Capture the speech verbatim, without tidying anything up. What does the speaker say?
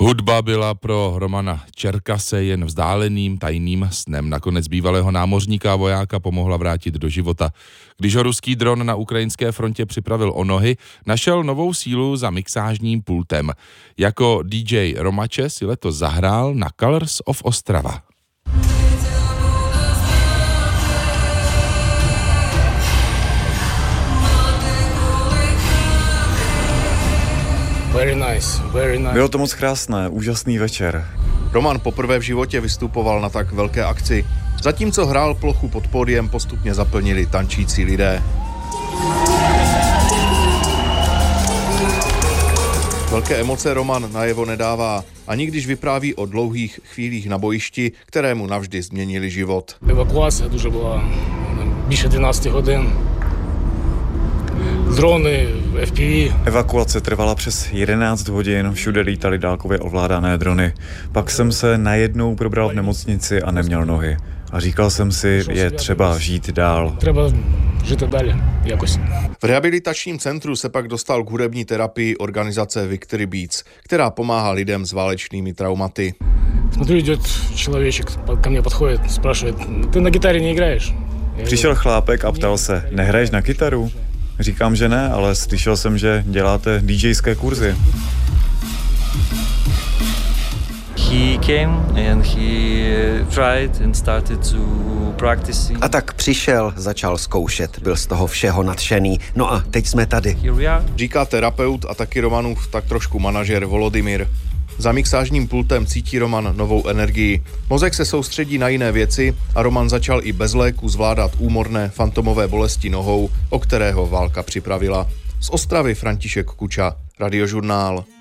Hudba byla pro Romana Čerkase jen vzdáleným tajným snem. Nakonec bývalého námořníka a vojáka pomohla vrátit do života. Když ho ruský dron na ukrajinské frontě připravil o nohy, našel novou sílu za mixážním pultem. Jako dý džej Romače si letos zahrál na Colors of Ostrava. Very nice, very nice. Bylo to moc krásné, úžasný večer. Roman poprvé v životě vystupoval na tak velké akci. Zatímco hrál, plochu pod pódiem postupně zaplnili tančící lidé. Velké emoce Roman najevo nedává, ani když vypráví o dlouhých chvílích na bojišti, které mu navždy změnili život. Evakuace дуже byla běže dvanáct hodin. Drony, ef pé vé. Evakuace trvala přes jedenáct hodin, všude lítaly dálkově ovládané drony. Pak jsem se najednou probral v nemocnici a neměl nohy. A říkal jsem si, je třeba žít dál. Třeba žít dál, jakoś. V rehabilitačním centru se pak dostal k hudební terapii organizace Victory Beats, která pomáhá lidem s válečnými traumaty. Смотрю, идет человечек, ко мне подходит, спрашивает, ты на гитаре не играешь? Přišel chlápek a ptal se, nehraješ na kytaru? Říkám, že ne, ale slyšel jsem, že děláte DJské kurzy. He came and he tried and started to practice. A tak přišel, začal zkoušet, byl z toho všeho nadšený. No a teď jsme tady. Říká terapeut a taky Romanův tak trošku manažer Volodymyr. Za mixážním pultem cítí Roman novou energii. Mozek se soustředí na jiné věci a Roman začal i bez léku zvládat úmorné fantomové bolesti nohou, o kterého válka připravila. Z Ostravy František Kuča, Radiožurnál.